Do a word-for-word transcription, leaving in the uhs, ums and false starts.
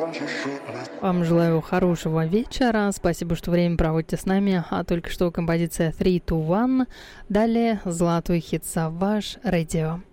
Вам желаю хорошего вечера. Спасибо, что время проводите с нами. А только что композиция три два один. Далее золотой хит Savage Radio.